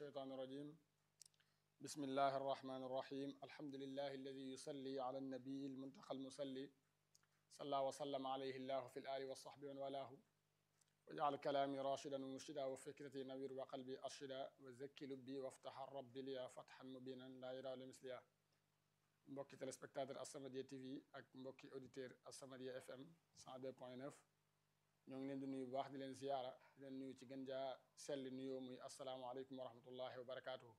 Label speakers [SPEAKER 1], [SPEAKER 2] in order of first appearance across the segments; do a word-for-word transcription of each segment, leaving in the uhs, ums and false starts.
[SPEAKER 1] الشيطان الرجيم بسم الله الرحمن الرحيم الحمد لله الذي يصلي على النبي المنتقى المصلي صلى وسلم عليه الله في الآل والصحب ومن والاه وجعل كلامي راشدا ومرشدا وفكرتي نوير وقلبي أرشدا وزكي لبي وافتح الرب لي فتحا مبينا لا يرى لمثلها mbokki téléspectateur As-Samadiyya T V ak mbokki auditeur As-Samadiyya F M cent deux point neuf ñoo ngi leen di nuyu bu baax di leen ziyaara di leen nuyu ci gën jaa selli nuyoo muy asalaamaaleykum wa rahmatullahi wa barakaatuhu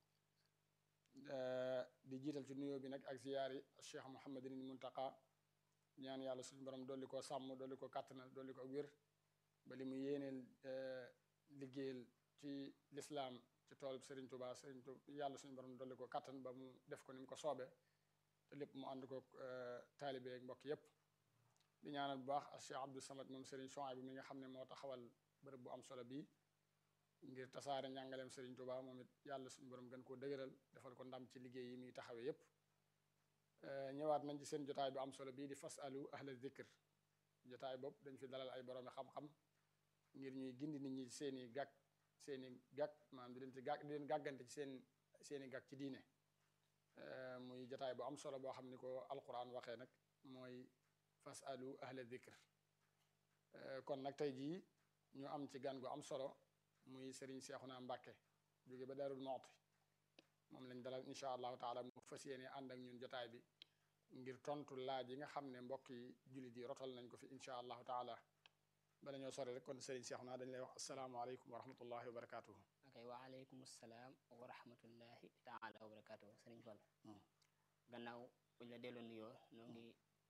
[SPEAKER 1] di jiital ci nuyoo bi nag ak ziyaar yi Cheikh Mouhamadul Muntaqa ñaan yàlla suñu borom dolli ko sàmm dolli ko kàttanal dolli ko wér ba li mu yéeneel liggéeyal ci lislaam ci tool Serigne Touba Serigne Touba yàlla suñu borom dolli ko kàttan ba mu def ko ni mu ko soobee te lépp mu ànd ko taalibe ak mbokk yépp di ñaanal bu baax Cheikh Abdou Samad moom Serigne Chouaïbou mi nga xam ne moo taxawal bërëb bu am solo bii ngir tasaare njàngaleem Serigne Touba moom it yàlla suñu borom gën koo dëgëral defal ko ndam ci liggéey yi muy taxawee yépp ñëwaat nañ ci seen jotaay bu am solo bii di fasalu ahla zikr jotaay bopp dañ fi dalal ay boroomi xam-xam ngir ñuy gindi nit ñi seen i gàkk seen i gàkk maanaam di leen ci gàkk di leen gàggante ci seen seen i gàkk ci diine muy jotaay bu am solo boo xam ni ko alquran waxee nag mooy fasalu ahla zikr kon nag tey jii ñu am ci gan gu am solo muy Serigne Cheikhouna Mbacké jóge ba Darou Mouhty moom lañ dalal incha allahu taala mu fas yéene ànd ak ñun jotaay bi ngir tontu laaj yi nga xam ne mbokk yi jullit yi rotal nañ ko fi incha allahu taala bala ñoo sore rek kon Serigne Cheikhouna dañ lay wax asalaamaaleykum wa rahmatullahi wa barakatuhu
[SPEAKER 2] ok waaleykum salaam wa rahmatullahi taala wa barakatuhu Serigne Fall gannaaw buñ la delloo nuyoo noo ngi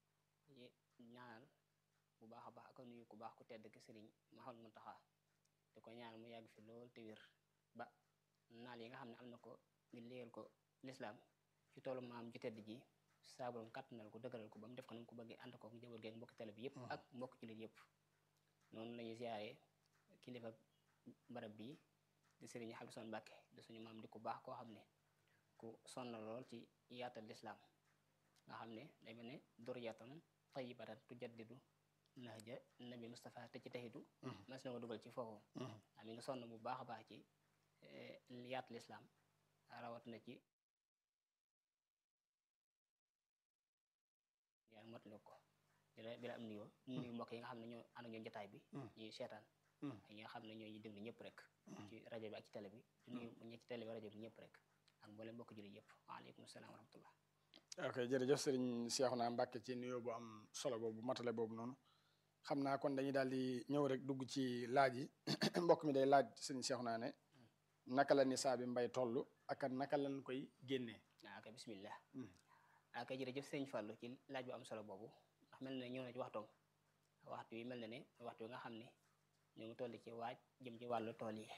[SPEAKER 2] ñaanal bu baax a baax ak nuyu ku baax ku tedd ki Serigne Mouhamadou Mountakha di ko ñaanal mu yàgg fi lool te wér ba naal yi nga xam ne am na ko ngir liggéeyal ko lislaam ci toolu maam ju tedd ji saaburoom kàttanal ko dëgëral ko ba mu def ko nu mu ko bëggee ànd ko njaboot geeg mbokki télé bi yëpp ak mbokki jullit yëpp noonu lañuy ziyaare kilifa barab bi di Serigne Hamson Mbacké di suñu maam di ku baax koo xam ne ku sonn lool ci yaatal lislaam nga xam ne day mel ne duriyatan tayyibatan tujaddidu nahja nabi Mustafa te ci taxidu mas na ko dugal ci foofu am mi nga sonn bu baax a baax ci yaatal lislaam rawat na ci yaa motali ko di la di la am nuyoo nuyu mbokk yi nga xam ne ñoo ànd ak ñoom jotaay bi ñuy seetaan ak ñi nga xam ne ñoo ñu déglu ñëpp rek ci rajo bi ak ci télé bi di nuyu ñi ci télé bi rajo bi ñëpp rek ak mboolem mbokk jullit yëpp waaleykum salaam wa rahmatullah
[SPEAKER 1] ok jërëjëf Serigne Cheikhouna Mbacké ci nuyoo bu am solo boobu matale boobu noonu xam naa kon dañuy daal di ñëw rek dugg ci laaj yi mbokk mi day laaj Serigne Cheikhouna ne naka la nisaa bi mbay toll ak naka lañ koy génnee
[SPEAKER 2] ok bismillah ok jërëjëf Serigne Fallou ci laaj bu am solo boobu ndax mel na ne ñëw na ci waxtoom waxtu yi mel na ne waxtu yi nga xam ne ñu ngi toll ci waaj jëm ci wàllu tool yi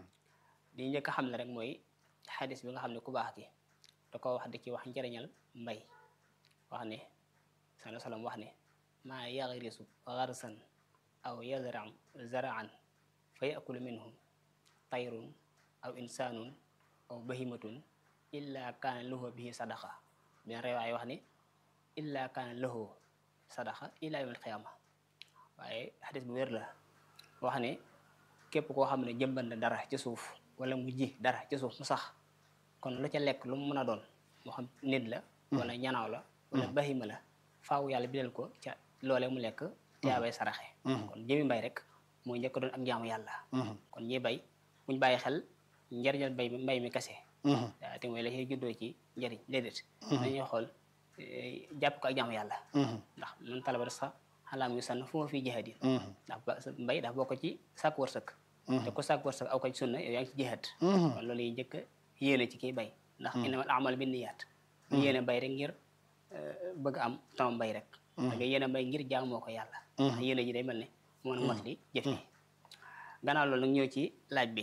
[SPEAKER 2] di njëkk a xam ne rek mooy xadis bi nga xam ne ku baax ki da ko wax di ci wax njëriñal mbay wax ne sala salam wax ne maa yagrisu garsan aw yazra zaraan fa yakulu minhu tayrun aw insanun aw bahimatun illa kaana lahu bihi sadaqa benn rewaay wax ne illa kaana lahu sadaqa ila yawm alqiyama waaye xadis bu wér la wax ne képp koo xam ne jëmbat na dara ci suuf wala mu ji dara ci suuf mu sax kon lu ca lekk lu mu mën a doon moo xam nit la wala ñanaaw la wala bahima la faaw yàlla bidal ko ca loolee mu lekk tiyaabay saraxe kon jëmi mbay rek mooy njëkk doon ak jaamu yàlla kon ñi bay buñ bàyyi xel njariñal mbay mi mbay mi kese daa te mooy la ciy juddoo ci njariñ déedéet dañuy xool jàpp ko ak jaamu yàlla ndax man talaba rizqa xalaa muy sànn fu ma fii jihaadin ndax mbay dafa bokk ci sàkk wërsëg te ku sàkk wërsëg aw ko ci sunna yow yaa ngi ci jihaad kon loolu yi njëkk yéene ci kii bay ndax innamal a'maalu binniyaat ñu yéene bay rek ngir bëgg am tam bay rek da nga yéene bay ngir jaamoo ko yàlla ndax yéene ji day mel ne moo na mot li jëf yi gannaaw loolu nag ñëw ci laaj bi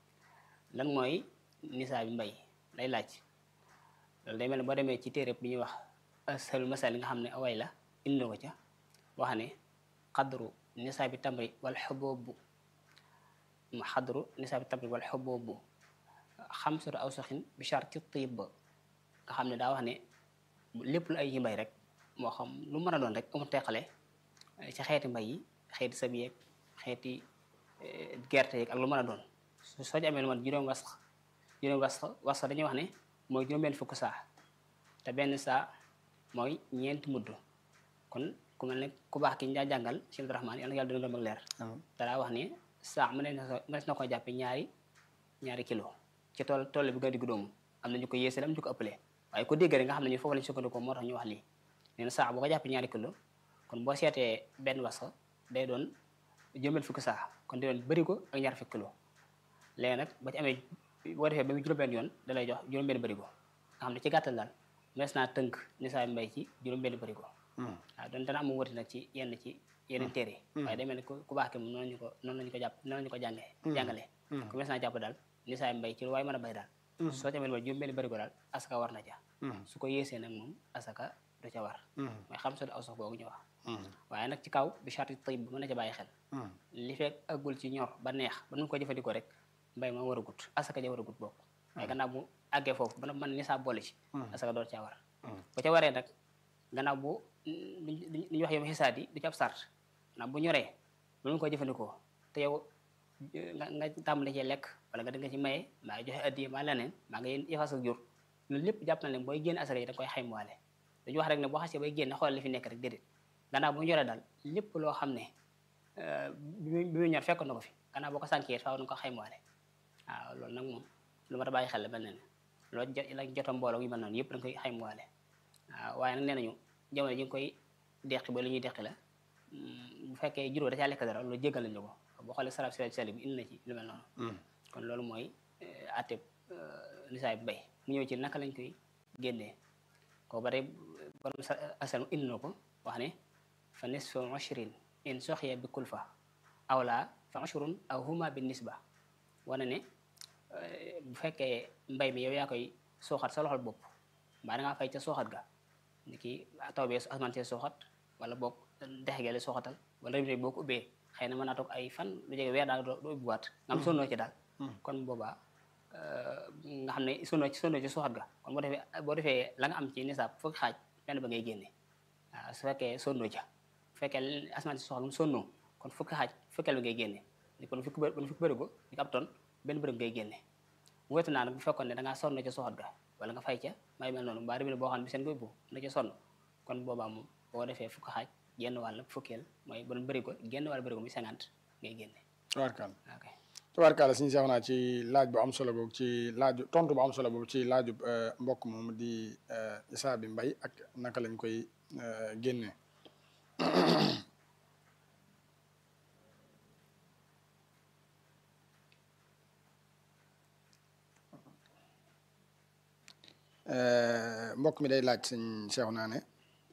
[SPEAKER 2] lan mooy nisaa bi mbay lay laaj loolu day mel ne boo demee ci téere bi ñuy wax ashalul masail nga xam ne away la indi ko ca wax ne xadru nisaa bi tamri wal xuboobu ma xadru nisaa bi tamri wal xuboobu xamsatu aw saxin bi sharti tiib nga xam ne daa wax ne lépp lu ay yi mbay rek moo xam lu mën a doon rek amu teqale ci xeeti mbay yi xeeti sab yeeg xeeti gerte yeeg ak lu mën a doon soo ci amee lu mat juróom wasx juróom wasxa wasxa dañuy wax ne mooy juróom-benn fukk saa te benn saa mooy ñeenti mudd kon ku mel ne ku baax ki ñu daa jàngal Cheikh Abdourahmane yàlla na yàlla dina doon ak leer dalaa wax ne saa mënees na mënees na ko jàppe ñaari ñaari kilo ci tool tool bi gën a diggu doomu am na ñu ko yéesale am ñu ko ëppalee waaye ko dégg rek nga xam ne ñu foofu lañu sukkandikoo moo tax ñu wax lii nee na saa boo ko jàppee ñaari kilo kon boo seetee benn wasxa day doon juróom-benn fukki saa kon day doon bërigo ak ñaar fukki kilo léegi nag ba ci amee boo defee ba mu juróom-benn yoon da lay jox juróom-benn bërigo nga xam ne ci gàttal daal mees naa tënk nisaab mbay ci juróom-benn bërigo waaw doon dana am mu wati nag ci yenn ci yeneen téere waaye day mel ne ku baax ki moom noonu lañu ko noonu lañu ko jàpp noonu lañu ko jàngee jàngalee ku mees naa jàpp daal nisaab mbay ci lu waaye mën a bay daal soo ci amee mooy juróom-benn bërigo daal asaka war na ca su ko yéesee nag moom asaka du ca war mooy xam soo aw sax boobu ñu wax waaye nag ci kaw bi charte tayib bi mën na ca bàyyi xel li fekk aggul ci ñor ba neex ba nu ko jëfandikoo rek mbay ma war a gut asaka ja war a gut bokk waaye gannaaw bu àggee foofu ba mën nisaab boole ci asaka door caa war bu ca waree nag gannaaw bu li ñuy wax yow xisaat yi du ci ab sart gannaaw bu ñoree ba nu ko jëfandikoo te yow nga nga tàmbali cee lekk wala nga da nga ci maye maa ngi joxe addiye maa leneen maa nga yéen yëfas ak jur loolu lépp jàpp na ne booy génn asaka yi da nga koy xaymaale dañu wax rek ne boo xasee bay génne xoolal li fi nekk rek déedéet gannaaw bu ñu joree daal lépp loo xam ne bi muy ñor fekkoon na ko fi gannaaw boo ko sànkee faaw na ko xaymaale waaw loolu nag moom lu ma ta bàyyi xel la mel ne ne loolu la jotam mbooloo yu mel noonu yëpp da nga koy xaymaale waaw waaye nag nee nañu jamono ji nga koy deqi ba lu ñuy deqi la bu fekkee juróom da caa lekk dara loolu jéggal lañu ko boo xoolee sarab siraj sali bi indi na ci lu mel noonu kon loolu mooy atteb nisaay bi bay mu ñëw ci naka lañ koy génnee ko ba tey borom asal indi na ko wax ne fa nisfu ashrin in soxiya bi kulfa awla fa ashrun aw huma bi nisba wane ne bu fekkee mbay mi yow yaa koy sooxat sa loxol bopp mbaa da ngaa fay ca sooxat ga ni ki taw bee asmaan see sooxat wala boog dex gele sooxatal wala rëb boo ko ubbee xëy na mën naa toog ay fan lu jege weer daal doo ubbiwaat nga am sonnoo ci daal kon boobaa nga xam ne sonnoo ci sonnoo ci sooxat ga kon boo defee boo defee la nga am ci nisaab fukki xaaj benn ba ngay génne waaw su fekkee sonnoo ca bu fekkee asmaan si soxla mu sonnoo kon fukki xaaj fukkeel bi ngay génne ni kon fukki bë fukki bërigo ni ko ab ton benn bërigo ngay génne wéetu naa nag bu fekkoon ne da ngaa sonn ca soxat ga wala nga fay ca may mel noonu mbaa rëbine boo xam ne bi seen koy bu na ca sonn kon boobaa moom boo defee fukki xaaj génn wàll fukkeel mooy bon bërigo génn wàll bërigo muy cinquante ngay génne
[SPEAKER 1] tubaarkàlla
[SPEAKER 2] ok
[SPEAKER 1] tubaarkàlla suñu seex naa ci laaj bu am solo boobu ci laaju tontu bu am solo boobu ci laaju mbokk moom di Issa bi Mbay ak naka lañ koy génnee mbokk mi day laaj sëñ seex naa ne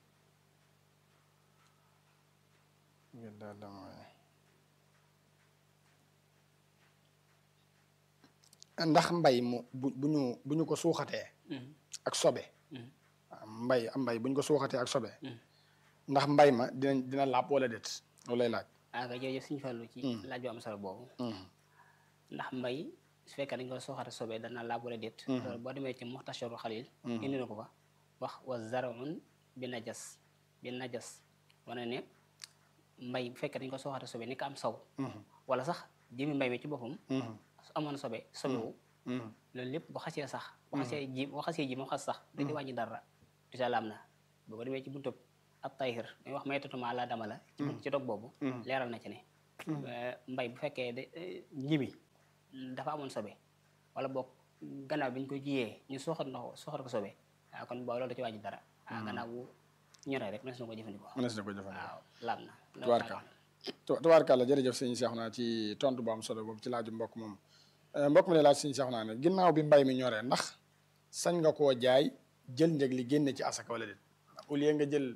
[SPEAKER 1] ndax mbay mu bu bu ñu bu ñu ko suuxatee ak sobe mbay am mbay bu ñu ko suuxatee ak sobe ndax mbay ma dina dina laab wala déet loolu lay laaj
[SPEAKER 2] ah kay jërëjëf Sëñ Fallu ci laaj bu am solo boobu ndax mbay su fekkee dañ ko suuxate sobe dana laab wala déet loolu boo demee ci Muxtasarul Xaliil indi na ko fa wax wa zar'un bi najas bi najas wane ne mbay bu fekkee dañ ko suuxate sobe ni ko am saw wala sax jëmi mbay mi ci boppam su amoon sobe sobewu loolu lépp bu xasee sax bu xasee ji bu xasee ji moom xas sax du ci wàññi dara du ca laam na boo ko demee ci buntub ab tayhir dañuy wax may tatuma la dama la ci dog boobu leeral na ci ne mbay bu fekkee de njimi dafa amoon sobe wala boog gannaaw bi ñu ko jiyee ñu soxat ndox soxat ko sobe waaw kon boobu loolu da ci wàññi dara waaw gannaaw bu ñoree rek mënees na ko jëfandikoo
[SPEAKER 1] mënees na ko jëfandikoo
[SPEAKER 2] waaw laam na
[SPEAKER 1] tubaarkàlla tubaarkàlla jërëjëf sëñ Seexuna ci tontu bu am solo boobu ci laaju mbokk moom mbokk mi ne laaj sëñ Seexuna ne ginnaaw bi mbay mi ñoree ndax sañ nga koo jaay jël njëg li génne ci asaka wala déet au lieu nga jël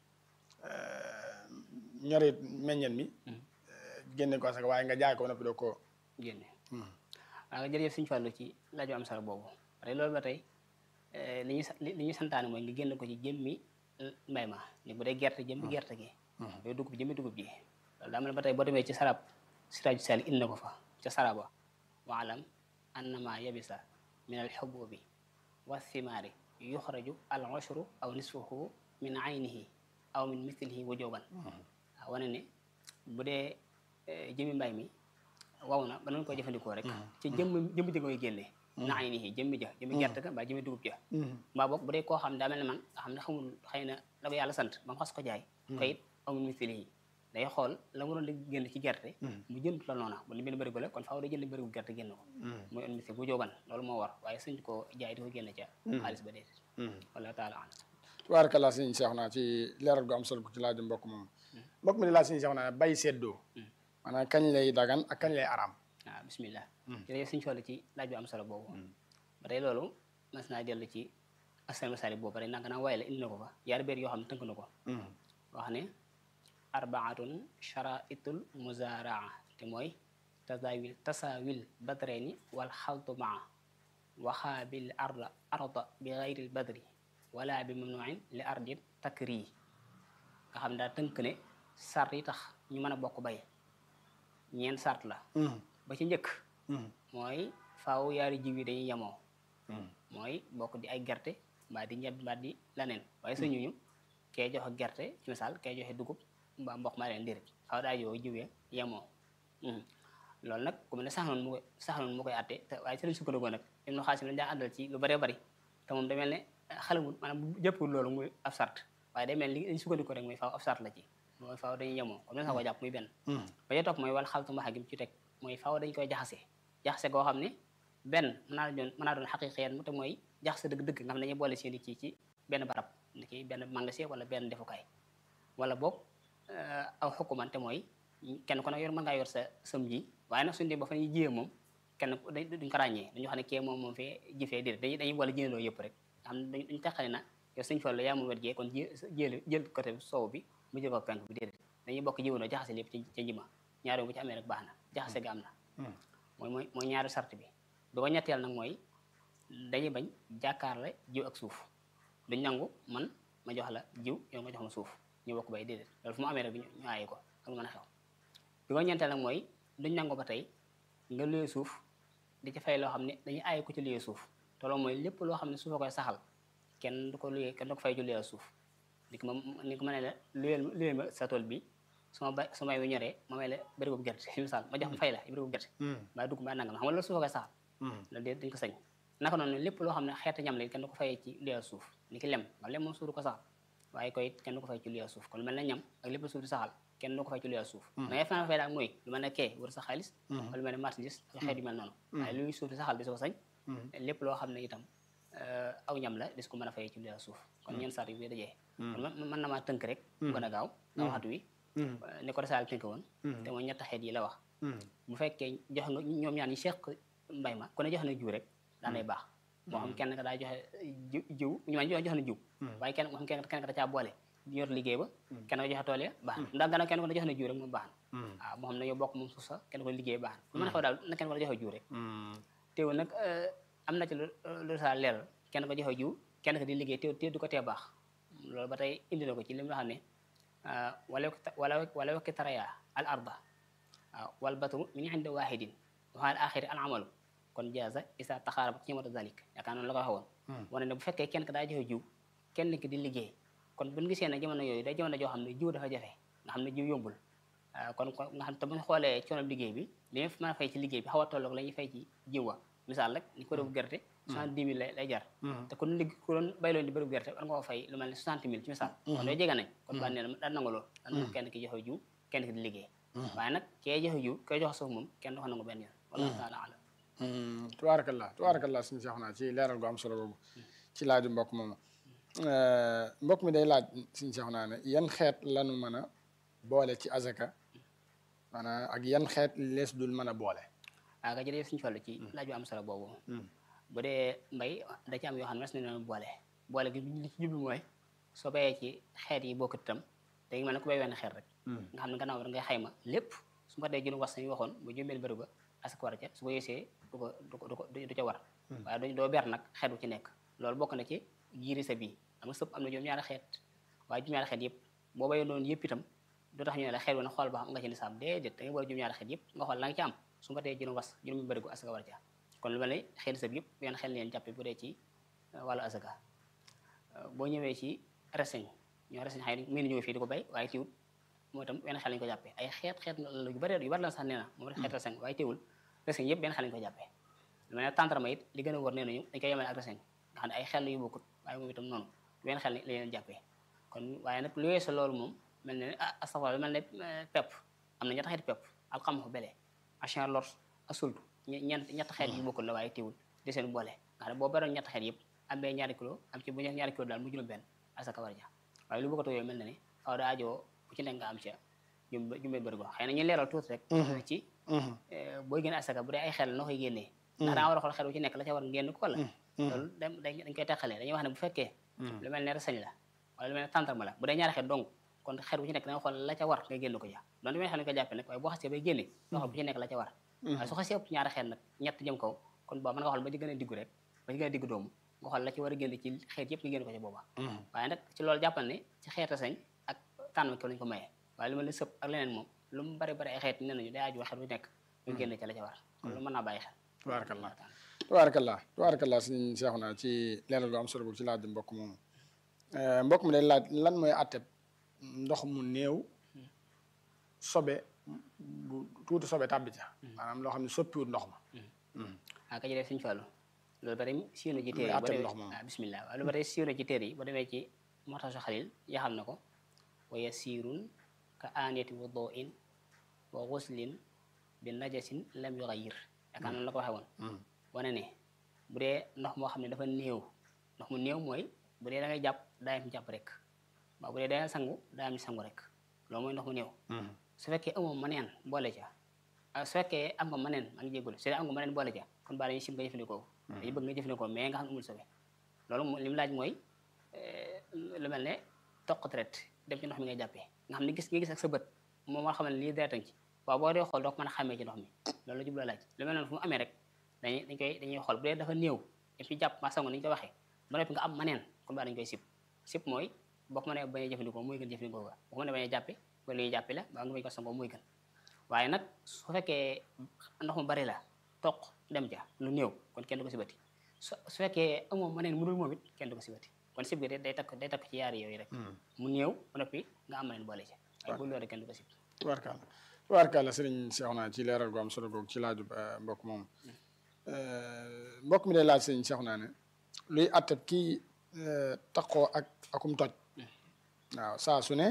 [SPEAKER 1] ñoree meññeen mi génne ko asaka waaye nga jaay ko ba noppi doo ko
[SPEAKER 2] génne waaw jërëjëf Sëñ Fallu ci laaju am solo boobu pare loolu ba tey li ñu li ñu santaane mooy nga génn ko ci jëmmi mbay ma ni bu dee gerte jëmmi gerte gi yooyu dugub jëmmi dugub ji loolu daa mel ba tey boo demee ci sarab siraaju sali indi na ko fa ca saraba waalam annama yabisa min al xububi wa thimaari yuxraju al ushru aw nisfuhu min aynihi aw min mithlihi wujuban waaw wane ne bu dee jëmi mbay mi waw na ba nañ koy jëfandikoo rek ci jëmm jëmm ji koy génnee naa yi nii jëmmi ja jëmmi gerte ga mbaa jëmmi dugub ja mbaa boog bu dee koo xam daa mel ne man nga xam ne xamul xëy na la ko yàlla sant ba mu xas ko jaay ko it amul misili yi day xool la mu doon di génn ci gerte mu jënd la noona bu li benn bërigo la kon faaw day jënd bërigo gerte génn ko muy un misili bu jóoban loolu moo war waaye suñ ko jaay di ko génn ca xaalis ba déet wala taala an
[SPEAKER 1] tubaarkalla sëñ Cheikh naa ci leeral gu am solo ko ci laaju mbokk moom mbokk mi di laaj sëñ Cheikh naa bay seddoo maanaam kañ lay dagan ak kañ lay araam
[SPEAKER 2] waaw bismillah jërëjëf suñu xool ci laaj bi am solo boobu ba tey loolu mas naa dellu ci asal masali boobu rek nanga naa waaye la indi na ko fa yaari béer yoo xam ne tënk na ko wax ne arbaatun charaitul muzaraa te mooy tasawil tasawil badreni wal xaltu maa waxaabil arda arda bi gayril badri wala bi mamnuin li ardin takri nga xam daa tënk ne sart yi tax ñu mën a bokk bay ñeent sart la ba ci njëkk mooy faaw yaari jiw yi dañuy yemoo mooy bokk di ay gerte mbaa di ñebe mbaa di laneen waaye sa ñuñu kee joxe gerte ci misaal kee joxe dugub mbaa mboq maa leen déedéet faaw daa yow jiwee yemoo loolu nag ku mel ne sax noonu mu koy sax noonu mu koy atte te waaye ci lañ sukkandikoo nag im no xaalis lañ daa àndal ci lu bëree bëri te moom day mel ne xalamul maanaam jëppul loolu muy ab sart waaye day mel ni dañ sukkandikoo rek mooy faaw ab sart la ci mooy faaw dañuy yemoo comme ne sax ko jàpp muy benn ba ca topp mooy wal xaltu mbaxa gi mu ci teg mooy faaw dañ koy jaxase jaxase goo xam ne benn mën naa doon mën naa doon xaqiqiyeen mu te mooy jaxase dëgg-dëgg nga xam ne dañuy boole seen i kii ci benn barab ni ki benn magasin wala benn defukaay wala boog aw xukuman te mooy kenn ku ne yor mën ngaa yor sa sam ji waaye nag suñu dee ba fa ñuy jiyee moom kenn duñ ko ràññee dañu xam ne kii moom moom fee ji fee déedéet dañuy dañuy boole jiyandoo yëpp rek nga xam ne dañu teqale na yow suñ fa la yaa moom wet jee kon ji jël jël côté soow bi mu jël ko penk bi déedéet dañuy bokk jiwandoo jaxase lépp ci ca njima ñaari bu ci amee rek baax na jaxase ga am na mooy mooy mooy ñaari sart bi bi ko ñetteel nag mooy dañuy bañ jàkkaarle jiw ak suuf duñ nangu man ma jox la jiw yow nga jox ma suuf ñu bokk bay déedéet loolu fu mu amee rek bi ñu aaye ko ak lu mën a xew bi ko ñeenteel nag mooy duñ nangu ba tey nga luyee suuf di ci fay loo xam ne dañuy aaye ko ci luyee suuf te loolu mooy lépp loo xam ne suufa koy saxal kenn du ko luyee kenn du ko fay ci luyee suuf ni ko ma ni ko ma ne la luyeel luyee ma sa tool bi su ma bay su may wi ñoree ma may la bëri boobu gerte misaal ma jox ma fay la bëri boobu gerte mbaa dugg mbaa nangam xam nga loolu suufa koy saxal loolu de dañ ko sañ naka noonu lépp loo xam ne xeeti ñam la kenn du ko fayee ci luyee suuf ni ki lem ba lem moom suuf du ko saxal waaye koy kenn du ko fay ci luyee suuf kon lu mel ne ñam ak lépp suuf di saxal kenn du ko fay ci luyee suuf mais fa fay daal mooy lu mel ne kee wër sa xaalis wala lu mel ne marchandise ak xeet yu mel noonu waaye luy suuf di saxal di su ko sañ lépp loo xam ne itam aw ñam la dis ko mën a fayee ci luyee suuf kon ñeen sart yi dajee kon mën na maa tënk rek gën a gaaw nga waxtu wi ni ko resaal tënk woon te mooy ñett xeet yi la wax bu fekkee jox nga ñoom ñaan ñi seq mbay ma ku ne jox na jiw rek daanay baax moo xam kenn ka daa joxe jiw jiw ñu ma jox na jiw waaye kenn moo xam kenn kenn ka da caa boole yor liggéey ba kenn ko joxe tool ya baax na ndax gannaaw kenn ko da jox na jiw rek moom baax na waaw moo xam ne yow bokk moom suuf sax kenn ko liggéey baax na lu mën a xew daal na kenn ko da joxe jiw rek teewul nag am na ci lu saa leeral kenn ko joxe jiw kenn ko di liggéey teew teew du ko tee baax loolu ba tey indi na ko ci li mu xam ne wala wala wala wakki taraya al arda waaw wal batru min indi wahidin waxaal axiri al amalu kon jaaza isa taxaaraba ci ñamata zalik yaakaar noonu la ko waxoon wane ne bu fekkee kenn ka daa joxe jiw kenn ki di liggéey kon buñu gisee ne jamono yooyu day jamono joo xam ne jiw dafa jafe nga xam ne jiw yombul kon nga xam te buñu xoolee coono liggéey bi li ñu mën a fay ci liggéey bi xaw a tolloog la ñuy fay ci jiw wa misaal rek ni ko réewu gerte soixante-dix mille lay jar te kon ligg ku doon bayloon di bëribu gerte war nga ko fay lu mel ne soixante mille ci misaal kon dooy jege nañ kon baa nee na daan nangu loolu daan nangu kenn ki joxe jiw kenn ki di liggéey waaye nag kee joxe jiw koy joxe suuf moom kenn du ko nangu benn yoon wallahu taala alam
[SPEAKER 1] tubaarakallah tubaarakallah suñu seex naa ci leeral gu am solo boobu ci laaju mbokk moomu mbokk mi day laaj suñu seex naa ne yan xeet lanu mën a boole ci azaka maanaam ak yan xeet lees dul mën a boole
[SPEAKER 2] waaw ka jërëjëf suñu fallu ci laaj bu am solo boobu bu dee mbay da ci am yoo xam ne mas na leen boole boole gi li ci jublu mooy soo bayee ci xeet yi bokkut itam day mel ne ku bay wenn xeet rek nga xam ne gannaaw da ngay xayma lépp su ma dee jënu was sañu waxoon bu jumbeel bëri ba asaka war ca su ko yéesee du ko du ko du ko du ca war waaye doo ber nag xeet bu ci nekk loolu bokk na ci jiiri sa bii xam nga sëpp am na juróom ñaari xeet waaye juróom ñaari xeet yëpp boo bayee noonu yëpp itam du tax ñu ne la xeet wana xool ba xam nga ci nisaab déedéet da ngay boole juróom ñaari xeet yëpp nga xool la nga ci am su ma dee jënu was juróomi bëri bu asaka war ca kon lu mel ne xeeti sëb yëpp yan xel leen jàppe bu dee ci wàllu asaka boo ñëwee ci reseñ ñoo reseñ xëy na mën ñëw fii di ko bay waaye ciwut moo itam benn xel lañu ko jàppee ay xeet xeet yu bari yu bari la sax nee na moom rek xeet reseñ waaye teewul reseñ yëpp benn xel lañu ko jàppee lu mel ne tàndarma it li gën a wër nee nañu dañ koy yemale ak reseñ nga xam ne ay xel yu bokkut waaye moom itam noonu benn xel la leen jàppee kon waaye nag lu weesu loolu moom mel ne ah astafurlah lu mel ne pepp am na ñetti xeeti pepp alxamxu bele achin lor asultu ñeent ñetti xeet yu bokkul la waaye teewul di seen boole nga xam ne boo beroon ñetti xeet yëpp am bee ñaari kilo am ci bu ñaari kilo daal mu juróom benn asaka war ja waaye lu bokkatoo yooyu mel na ne aw da ajoo bu ci nekk nga am ca jum jumbee bëri go xëy na ñu leeral tuuti rek ci booy génne asaka bu dee ay xel noo koy génnee ndax daa war a xool xel bu ci nekk la ca war génn ko wala loolu dañ koy teqalee dañuy wax ne bu fekkee lu mel ne reseñ la wala lu mel ne tàntarma la bu dee ñaari xel donc kon xel bu ci nekk da nga xool la ca war nga génn ko ja doon du xel ñu ko jàppee nag waaye boo xasee bay génne nga xool bu ci nekk la ca war waaye su xasee ëpp ñaari xel nag ñett jëm kaw kon booba mën nga xool ba ci gën a diggu rek ba ci gën a diggu doomu nga xool la ci war a génn ci xeet yëpp nga génn ko ci booba waaye nag ci loolu jàppal ne ci xeet reseñ ak tànn ko lañ ko mayee waaye lu mel ne sëpp ak leneen moom lu mu bari bari ay xeet nee nañu day aju xel bu nekk ñu génn ca la ca war kon lu mën naa bàyyi xel
[SPEAKER 1] tabarakallah tabarakallah tabarakallah suñu seexu naa ci leeral lu am solo bu ci laaj mbokk moomu mbokk mi day laaj lan mooy atteb ndox mu néew sobe bu tuuti sobe tàbbi ca maanaam loo xam ne soppiwut ndox ma
[SPEAKER 2] ah ka jëlee suñu fàllu loolu bari siiw na ci téere yi ah bismillah waaw lu bari siiw na ci téere yi ba demee ci Muxtasar Xalil yaxal na ko wa yasiirun ka aaniyati wuduin wa guslin bi najasin lam yuxayir yaakaar noonu la ko waxee woon wane ne bu dee ndox moo xam ne dafa néew ndox mu néew mooy bu dee da ngay jàpp daa am jàpp rek waaw bu dee da ngay sangu daa am sangu rek loolu mooy ndox mu néew su fekkee amoo maneen boole ca su fekkee am nga maneen maa ngi jégalu su dee am nga maneen boole ca kon baa dañuy sim nga jëfandikoo dañu bëgg nga jëfandikoo mais nga xam ne amul sobe loolu li mu laaj mooy lu mel ne toq deret dem ci ndox mi ngay jàppee nga xam ne gis nga gis ak sa bët moom moo xam ne lii deretan ci waaw boo dee xool doo ko mën a xàmmee ci ndox mi loolu la jublu laaj lu mel noonu fu mu amee rek dañuy dañ koy dañuy xool bu dee dafa néew et puis jàpp ma sango ni ñu ko waxee ba noppi nga am maneen kon baa dañu koy sip sip mooy boo ko mënee bañ a jëfandikoo muy gën jëfandikoo ko boo ko mënee bañ a jàppe ba li ñuy jàppe la ba nga bañ ko sangoo muy gën waaye nag su fekkee ndox mu bari la toq dem ja lu néew kon kenn du ko sibati su su fekkee amoo maneen mu dul moom it kenn du ko sibati kon sib gi day takk day takk ci yaari yooyu rek mu néew ba noppi nga am maneen boole ci waaye bu loolu kenn du ko sib
[SPEAKER 1] tubaarkàlla tubaarkàlla sëriñ Seexuna ci leeral gu am solo googu ci laaju mbokk moom mbokk mi day laaj sëriñ Seexuna ne luy attab kii taqoo ak akum toj waaw saa su ne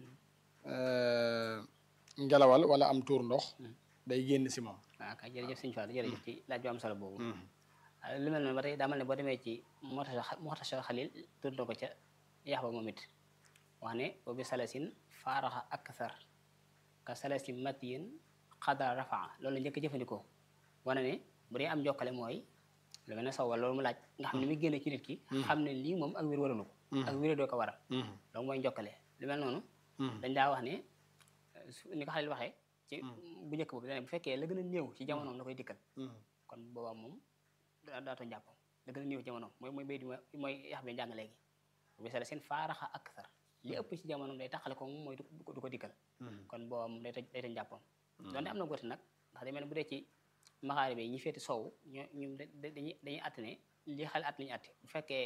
[SPEAKER 1] ngelawal wala am tuur ndox day génn si moom
[SPEAKER 2] waaw kay jërëjëf sëñ Fall jërëjëf ci laaj bu am solo boobu lu mel noonu ba tey daa mel ne boo demee ci Muxtasar Xalil tudd na ko ca yax ba moom it wax ne boo bi salasin faaraxa akthar ka salasi matiyin xadara rafaa loolu la njëkk jëfandikoo wane ne bu dee am jokkale mooy lu mel ne saw wala loolu mu laaj nga xam ne muy génne ci nit ki xam ne lii moom ak wér waralu ko ak wéré doo ko waral loolu mooy jokkale lu mel noonu dañ daa wax ne ni ko Xalil waxee ci bu njëkk boobu dane bu fekkee la gën a néew ci jamonoom la koy dikkal kon boobaa moom daatoo njàppam la gën a néew ci jamonoom mooy mooy bay di mooy yax bi njàng léegi bu sala seen faaraxa akthar li ëpp ci jamonoom day taxale ko moom mooy du ko dikkal kon boobaa moom day day tëj njàppam donte am na góoti nag ndax day mel ne bu dee ci maxaari bi ñi féeti soow ñoo ñu dañuy dañuy att ne li xale at lañu atte bu fekkee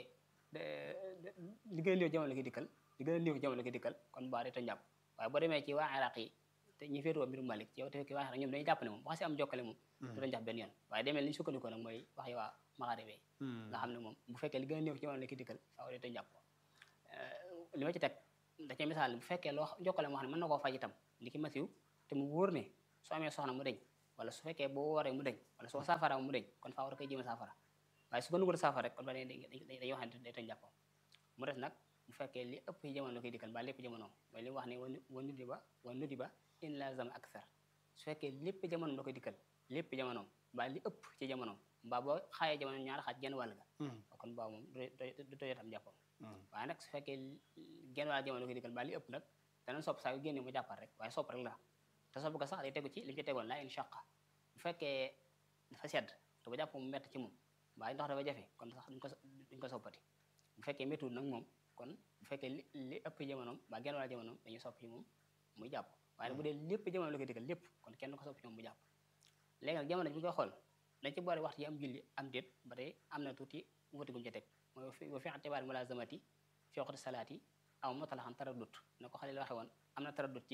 [SPEAKER 2] li gën a néew jamono la koy dikkal li gën a néew jamono la koy dikkal kon boobaa day tëj njàpp waaye boo demee ci waa Iraq yi te ñi féetoo mbirum Malik yow te fekk waa Iraq ñoom dañuy jàpp ne moom bu xasee am jokkale moom du doon jàpp benn yoon waaye demee li ñu sukkandikoo nag mooy wax yi waa maxaari bi nga xam ne moom bu fekkee li gën a néew jamono la koy dikkal faaw day tëj njàpp li ma ci teg da cee misaal bu fekkee loo jokkale moo xam ne mën na koo faj itam li ki masiw te mu wóor ne soo amee soxna mu deñ wala su fekkee boo wooree mu deñ wala soo saafara mu deñ kon faaw da koy jéem a saafara waaye su ko nugul saafara rek kon ba dañuy wax ne day tëj njàppam mu des nag bu fekkee li ëpp ci jamono la koy dikkal ba lépp jamonoom mooy li mu wax ne wa nudi ba wa nudi ba in lazam akthar su fekkee lépp jamonoom la koy dikkal lépp jamonoom mbaa li ëpp ci jamonoom mbaa boo xaayee jamono ñaar xaaj genn wàll ga kon baa moom du toy tam jàppam waaye nag su fekkee genn wàll jamono la koy dikkal mbaa li ëpp nag danañ sopp saa yu génne mu jàppal rek waaye sopp rek la te sopp ga sax day tegu ci li mu ci tegoon laa in shaqa bu fekkee dafa sedd te ba jàpp mu mett ci moom mbaa ndox dafa jafe kon sax duñ ko duñ ko soppati bu fekkee méttuwul nag moom kon bu fekkee li li ëpp jamonoom ba genn wàll jamonoom dañuy sopp ci moom muy jàpp waaye nag bu dee lépp jamono la koy dikkal lépp kon kenn du ko sopp ci moom mu jàpp léegi nag jamono ji bu koy xool dañ ci boole waxtu yi am julli am déet ba tey am na tuuti wuti gum ca teg mooy wa fi atibaari mulazamati fi waqti salaati aw mutalaxan taraddut na ko Xalil waxe woon am na taraddut ci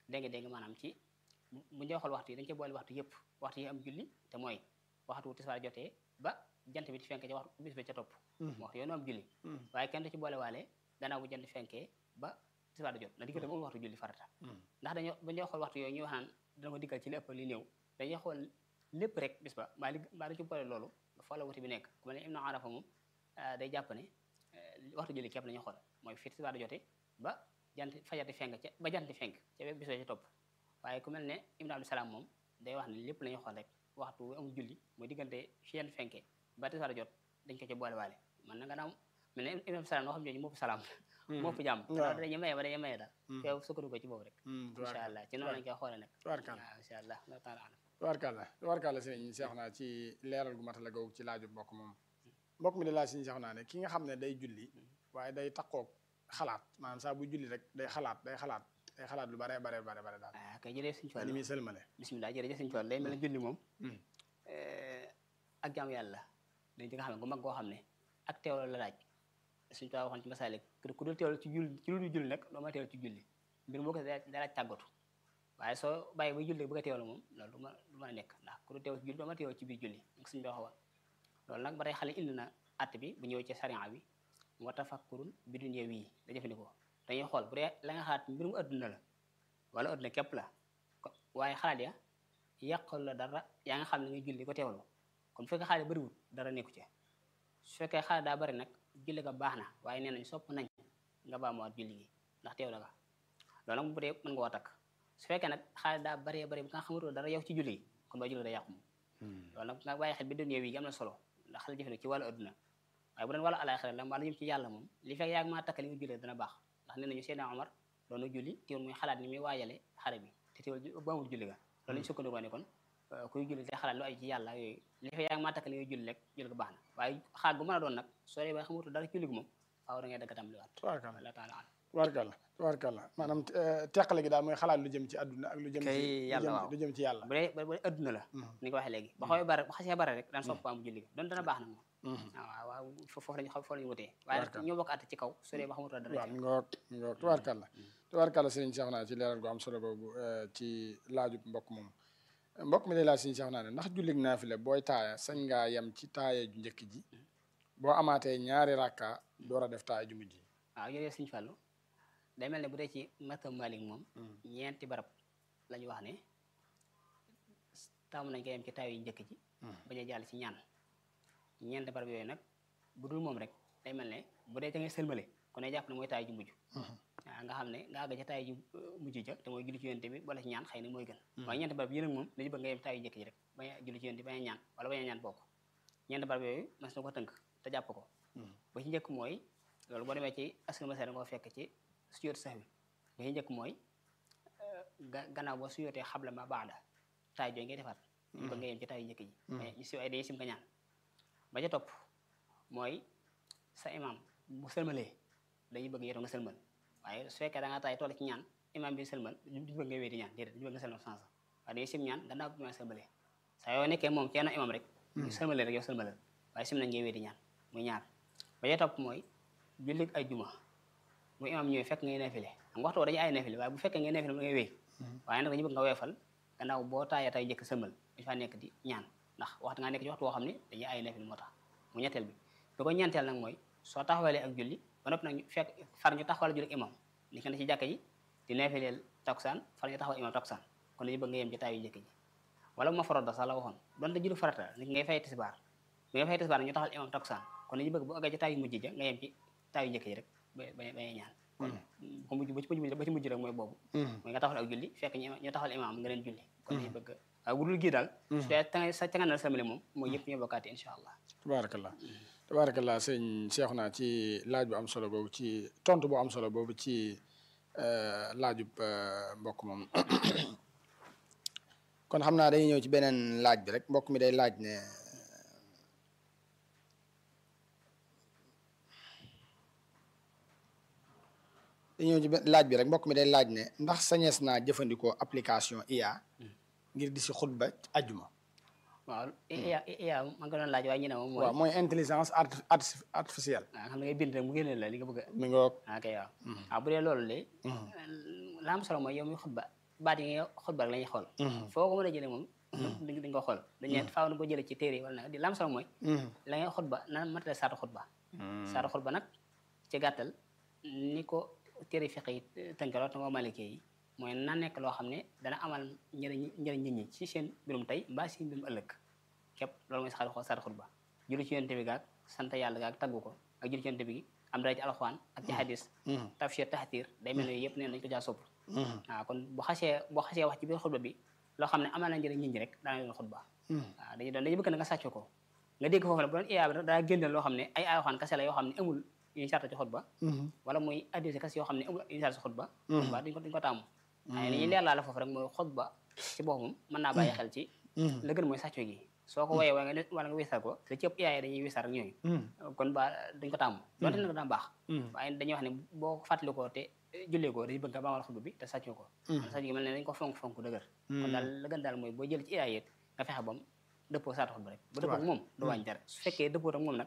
[SPEAKER 2] dégg dégg maanaam ci bu ñu xool waxtu yi dañ ci boole waxtu yëpp waxtu yi am julli te mooy waxtu tisbaar jotee ba jant bi di fenk ca waxtu bis ba ca topp waxtu yoonu am julli waaye kenn du ci boole waale gannaaw bu jant fenkee ba tisbaar jot na diggante moom waxtu julli farata ndax dañoo ba ñoo xool waxtu yooyu ñu wax naan dana ko diggal ci li ëpp li néew dañuy xool lépp rek bis ba maa li maa da ci boole loolu fa la wuti bi nekk ku mel ne Ibnu Arafa moom day jàpp ne waxtu julli képp lañuy xool mooy fi tisbaar jotee ba jant fajar di fenk ca ba jant di fenk ca bis ba ca topp waaye ku mel ne Ibnu Abdou Salaam moom day wax ne lépp lañuy xool rek waxtu amul julli mooy diggante fi jant fenkee ba tisbaar jot dañ ko ci boole waale man na nga naaw mel ne Ibnu Abdou Salaam noo xam jooju moo fi salaam moo fi jàmm dañuy maye ba dañuy maye daal feew sukkandiku ci boobu rek incha allah ci noonu lañ koy xoolee nag
[SPEAKER 1] tubaarkàlla
[SPEAKER 2] waaw incha allah la taala alam
[SPEAKER 1] tubaarkàlla tubaarkàlla sëñ Seexuna ci leeral gu matala googu ci laaju mbokk moom mbokk mi de laaj sëñ Seexuna ne ki nga xam ne day julli waaye day takkoog xalaat maanaam saa bu julli rek day xalaat day xalaat day xalaat lu bare bare bare bare daal
[SPEAKER 2] ah kay jërëjëf sëñ Fall
[SPEAKER 1] ni muy sëlmale
[SPEAKER 2] bismillah jërëjëf sëñ Fall day mel ne julli moom ak jaam yàlla dañ ci nga xam ne gu mag goo xam ne ak teewlu la laaj suñu tubaab waxoon ci masaalik ku dul teewlu ci julli ci lu dul julli nag doo ma teewlu ci julli mbir moo ko da laaj tàggatu waaye soo bàyyi ba julli bëgg a teewlu moom loolu du ma du mën a nekk ndax ku dul teewlu ci julli doo ma teewlu ci biir julli ak suñu waxoon loolu nag ba tey xale indi na att bi bu ñëwee ci sariya bi wa tafakkurun bi dunya wii da jëfandikoo dañuy xool bu dee la nga xalaat mbirum adduna la wala adduna képp la waaye xalaat ya yàqal la dara yaa nga xam ne nga julli ko teewlu kon bu fekkee xaalis bëriwul dara nekku ci su fekkee xaalis daa bëri nag julli ga baax na waaye nee nañ sopp nañ nga baamuwaat julli gi ndax teew la nga loolu nag bu dee mën nga koo takk su fekkee nag xaalis daa bëree bëri bu nga xamatoo dara yow ci julli gi kon ba julli da yàqu moom loolu nag nga bàyyi xel bi dunya wi gi am na solo ndax xale jëfandikoo ci wàllu adduna waaye bu doon wàllu àllaaxira la wala jëm ci yàlla moom li fekk yaa maa takk li nga julli dana baax ndax nee nañu Seydina Omar doonu julli teewul muy xalaat ni muy waajale xare bi te teewul baamul julli ga loolu lañu sukkandikoo ne kon kuy julli te xalaat lu ay ci yàlla yooyu li fekk yaa maa takk li nga julli rek julli ga baax na waaye xaat gu mën a doon nag soo dee ba xamatu dara julli gi moom faaw da ngay dëgg tam liwaat
[SPEAKER 1] tubaarkàlla
[SPEAKER 2] taala alam
[SPEAKER 1] tubaarkàlla tubaarkàlla maanaam teqale gi daal mooy xalaat lu jëm ci adduna ak lu jëm ci lu jëm ci yàlla
[SPEAKER 2] bu dee bu dee adduna la ni ko waxee léegi ba xawee bare ba xasee bare rek daan sopp am julli ga doon dana baax na moom waaw waaw foofu lañu foofu lañu wutee waaye nag ñoo bokk àtte ci kaw su dee ba xamatu dara
[SPEAKER 1] waaw mi ngoog mi ngoog tubaarkàlla tubaarkàlla sëriñ Seexuna ci leeral gu am solo boobu ci laajub mbokk moom mbokk mi lay laaj sëriñ Seexuna ne ndax jullig naafila booy taaya sañ ngaa yem ci taaya ju njëkk ji boo amaatee ñaari rakka door a def taaya ju mujj ji
[SPEAKER 2] waaw yooyu sëriñ Fallu day mel ne bu dee ci matam Malik moom ñeenti barab lañu wax ne taamu nañ ko yem ci taaya yu njëkk ji bañ a jàll ci ñaan ñeenti barab yooyu nag bu dul moom rek day mel ne bu dee da ngay sëlmale kon ne jàpp ne mooy taay ju mujj waaw nga xam ne nga àgg ca taay ju mujj ja te mooy julli ci yonent bi wala ci ñaan xëy na mooy gën waaye ñeenti barab yéen ak moom dañu bëgg nga yem taay yu njëkk ji rek bañ a julli ci yonent bi bañ a ñaan wala bañ a ñaan bokk ñeenti barab yooyu mas na ko tënk te jàpp ko ba ci njëkk mooy loolu boo demee ci askan masere nga ko fekk ci sujjóot sax bi ba ci njëkk mooy gannaaw boo sujjóotee xabla ma baada taay jooyu ngay defaat ñu bëgg nga yem ci taay yu njëkk ji ñu si ay dañuy sim nga ñaan ba ca topp mooy sa imam bu sëlmalee dañuy bëgg yow nga sëlmal waaye su fekkee da nga taay toll ci ñaan imam bi sëlmal duñu bëgg nga wéeti ñaan déedéet duñu bëgg nga sëlmal sans waaye dañuy sim ñaan gannaaw bi imam sëlmalee saa yoo nekkee moom kenn imam rek ñu sëlmalee rek yow sëlmalal waaye sim nañ ngay wéeti ñaan muy ñaar ba ca topp mooy jullit ay juma bu imam ñëwee fekk ngay nafile xam nga waxtu dañuy ay nafile waaye bu fekkee ngay nafile da ngay wéy waaye nag dañu bëgg nga weefal gannaaw boo taayee tay njëkk sëlmal dañu faa nekk di ñaan ndax waxtu nga nekk ci waxtu woo xam ne dañuy ay nafile moo tax mu ñetteel bi bi ko ñeenteel nag mooy soo taxawalee ak julli ba noppi nag fekk far ñu taxawal julli ak imam li nga ne ci jàkka ji di nafileel takusaan far ñu taxawal imam takusaan kon dañu bëgg nga yem ci taayu njëkk ji wala bu ma faroda sax la waxoon donte julli farata nit ngay fay tisbaar bi nga fay tisbaar nag ñu taxawal imam takusaan kon dañu bëgg bu àggee ci taayu mujj ja nga yem ci taayu njëkk ji rek ba ba bañee ñaan kon bu mujj ba ci mujj ba ci mujj rek mooy boobu mooy nga taxawal ak julli fekk ñu taxawal imam nga leen julli kon dañu bëgg waaye bu dul gii daal su dee ta sa ca nga nal samale moom mooy yëpp ñoo bokkaate incha allah
[SPEAKER 1] tabaarakallah tabaarakallah sëñ Seexuna ci laaj bu am solo boobu ci tontu bu am solo boobu ci laajub mbokk moom kon xam naa dañuy ñëw ci beneen laaj bi rek mbokk mi day laaj ne dañuy ñëw ci laaj bi rek mbokk mi day laaj ne ndax sañees naa jëfandikoo application I A ngir di si xutba ajjuma
[SPEAKER 2] waaw I A I A man nga doon laaj waaye ñu ne moom mooy
[SPEAKER 1] waaw mooy intelligence artificielle
[SPEAKER 2] waaw xam nga bind rek mu génne la li nga bëgg
[SPEAKER 1] mi ngoog
[SPEAKER 2] a ok waaw waaw bu dee loolu de la am solo mooy yow muy xutba baat yi nga xutba rek la ñuy xool foo ko mën a jëlee moom dañ dañ ko xool dañu faaw na ko jëlee ci téere yi wala nag di lam solo mooy la ngay xutba na matale saatu xutba saatu xutba nag ci gàttal ni ko téere fiqh yi tënkaloo te nga malikee yi mooy na nekk loo xam ne dana amal njëriñ njëriñ nit ñi ci seen mbirum tey mbaa seen mbirum ëllëg képp loolu mooy saatu saatu xutba julli ci yonent bi gaag sant yàlla gaag taggu ko ak julli ci yonent bi am dara ci alxuraan ak ci hadis tafsir tahtir day mel ne yëpp neen dañ ko jaa sopp waaw kon bu xasee boo xasee wax ci biir xutba bi loo xam ne amal na njëriñ nit ñi rek daana doon xutba waaw dañuy doon dañuy bëgg na nga sàcc ko nga dégg foofu la bu doon iyaa bi daa génne loo xam ne ay alxuraan kase la yoo xam ne amul yuñu sarta ci xutba wala muy hadis kase yoo xam ne amul yuñu sarta ci xutba xutba duñ ko duñ ko tàmm waaye li ñuy leer laa la foofu rek mooy xutba ci boppam mën naa bàyyi xel ci la gën mooy sàcco gi soo ko woyee wala nga wala nga wisar ko te ci ëpp iyaay dañuy wisar ak ñooñu kon ba duñ ko tàmm doonte nag daa baax waaye dañuy wax ne boo fàttali ko te jullee ko dañu bëgg nga baamal xutba bi te sàccoo ko sàcco gi mel ne dañ ko fonk fonk dëgër kon daal la gën daal mooy boo jël ci iyaay it nga fexe bam dëppoo saatu xutba rek bu dëppoo ak moom du wàññi dara su fekkee dëppoo ak moom nag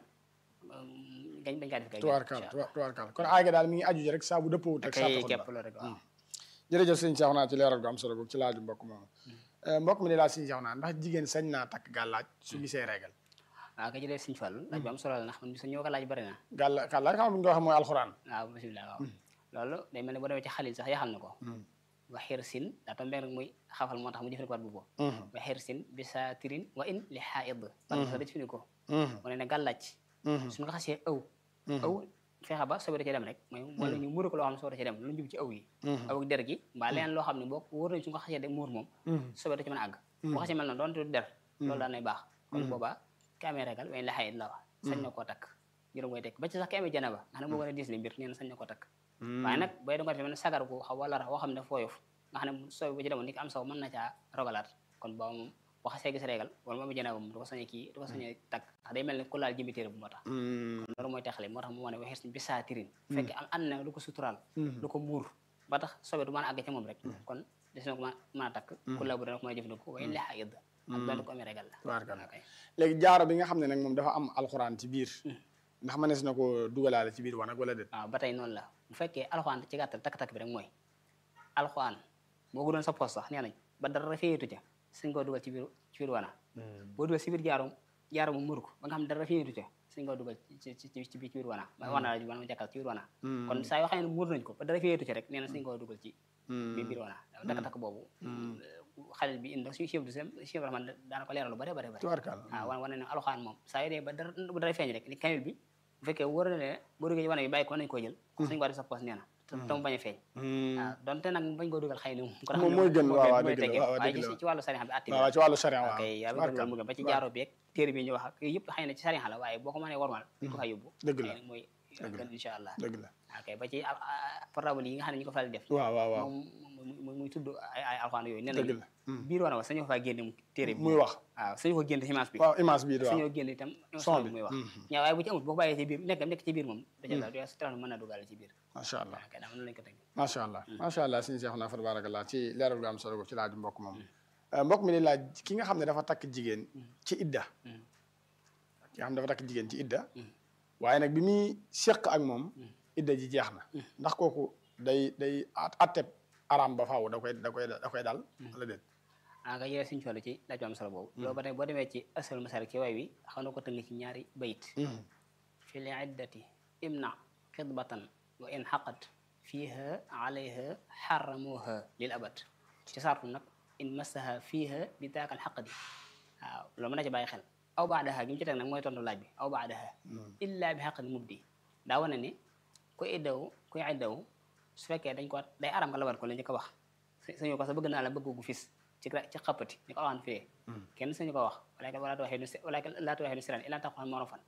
[SPEAKER 2] gañ dañ kaa def kay
[SPEAKER 1] tubaarkaal tubaarkaal kon aay ga daal mi ngi aju rek saa bu dëppoo ak saatu xutba
[SPEAKER 2] képp loolu rek waaw
[SPEAKER 1] jërëjëf sëñ Cheikh naa ci leeral gu am solo googu ci laaju mbokk moom mbokk mi ne laa sëñ Cheikh naa ndax jigéen sañ naa takk gàllaaj su gisee régal
[SPEAKER 2] waaw ka jëlee sëñ Fallu laaj bu am solo la ndax man bi sa ñoo ko laaj bëri na
[SPEAKER 1] gàlla gàllaaj xam nga bu ñu ko waxee mooy alxuraan
[SPEAKER 2] waaw bisimilah waaw loolu day mel ne boo demee ci xalil sax yaxal na ko wa xir sin daa tom benn rek muy xafal moo tax mu jëfandikoo bu boobu wa xir sin bi saatirin wa in li xaaid parce que da jëfandikoo mu ne ne gàllaaj suñu ko xasee ëw ëw fexe ba sobe da ci dem rek mooy wala ñu muur ko loo xam ne sobe da ci dem lu jub ci aw yi aw ak der gi mbaa leneen loo xam ne boo wóor nañ su nga xasee de muur moom sobe da ci mën a àgg bu xasee mel noonu doonte du der loolu daan nay baax kon boobaa ki amee régal way la xayit la wax sañ na koo takk juróom koy tekk ba ci sax ki amee janaba nga xam ne moo gën a diis li mbir nee na sañ na koo takk waaye nag bay da nga def mel ne sagar ko xaw wala rax woo xam ne fooyof nga xam ne sobe ba ci demoon ni ki am saw mën na caa rogalaat kon booba moom boo xasee gis régal wala mu amee janaba moom du ko sañee kii du ko sañee takk ndax day mel ne ku laal jëmbi téere bu moo tax kon loolu mooy taxale moo tax mu wane waxee suñ bi saa tirin fekkee am ànd na lu ko suturaal lu ko muur ba tax sobe du mën a àgg ca moom rek kon des na ko mën a takk ku la bu dana ko mën a jëfandikoo waaye lexa yëdd ak doon ko amee régal la
[SPEAKER 1] léegi jaaro bi nga xam ne nag moom dafa am alxuraan ci biir ndax mënees na ko dugalaale ci biir wanag wala déet
[SPEAKER 2] waaw ba tey noonu la bu fekkee alxuraan ci gàttal takk-takk bi rek mooy alxuraan boo ko doon sa poos sax nee nañ ba dara féetu ca suñ koo dugal ci biir ci biir wana boo dugal ci biir jaaro jaaro mu mur ko ba nga xam ne dara féetu ca suñ koo dugal ci ci ci ci biir wana wana la wana jàkkal ci biir wana kon saa yoo xam ne muur nañ ko ba dara féetu ca rek nee na suñ koo dugal ci biir biir wana takk-takk boobu xalil bi indi suñu chef du sem chef rahman daana ko leeral lu bare bare bare waaw wan wane ne alxuraan moom saa yoo dee ba dara bu dara feeñ rek ni kamil bi bu fekkee wóor na ne boo duggee ci wane bi bàyyi ko nañ koo jël suñ ko def sa poos nee na te mu bañ a feeñ waaw donte nag bañ koo dugal xëy na
[SPEAKER 1] moom mooy gën waaw waaw dëgg la
[SPEAKER 2] waaye ci wàllu sariya bi atti
[SPEAKER 1] waaw ci wàllu sariya waaw
[SPEAKER 2] kay yaa bëgg loolu mu gën ba ci jaaro beeg téere bi ñu wax ak yooyu yëpp xëy na ci sariya la waaye boo ko mënee warmal ñu ko fay yóbbu
[SPEAKER 1] dëgg la
[SPEAKER 2] mooy gën incha allah
[SPEAKER 1] dëgg la
[SPEAKER 2] ok ba ci portable yi nga xam ne ñu ko faral di def
[SPEAKER 1] waaw waaw waaw
[SPEAKER 2] moom muy tudd ay ay alxuraan yooyu nee nañu biir wana wa sañoo faa génne téere bi
[SPEAKER 1] muy wax
[SPEAKER 2] waaw sañu ko génne image bi
[SPEAKER 1] waaw image bi waaw
[SPEAKER 2] sañoo génne itam son bi muy wax ñaa waaye bu ci amul boo ko bàyyee ci biir nekk nekk ci biir moom daca da tran mën na dugaale ci biir
[SPEAKER 1] macha allah
[SPEAKER 2] ok daa mën lañ ko teg
[SPEAKER 1] macha allah macha allah suñu seex naa fa tabarakallah ci leeral gu am solo ci laaju mbokk moom mbokk mi ni laaj ki nga xam ne dafa takk jigéen ci idda ki nga xam ne dafa takk jigéen ci idda waaye nag bi muy seq ak moom idda ji jeex na ndax kooku day day atteb araam ba faaw da koy da koy da koy dal wala déet
[SPEAKER 2] ah nga yee suñu toll ci laaj am solo boobu loolu ba tey boo demee ci asal masar ci way wi xam na ko tënk ci ñaari bayit fi li iddati imna xidbatan wa in xaqat fiiha alayha xaramuha lil abad ci sartu nag in massaha fiiha bi taakal xaqdi waaw loolu mën na ci bàyyi xel aw baadaha gi mu ci teg nag mooy tontu laaj bi aw baadaha illa bi xaqdi mubdi daa wane ne ku iddaw kuy iddaw su fekkee dañ ko day aram nga labat ko la ñu ko wax sañu ko sax bëgg naa la bëgg gu fis ci ci xappati ni ko alxaan fiyee kenn sañu ko wax wala wala waxee wala laa tu waxee nu siran ila taqul marufan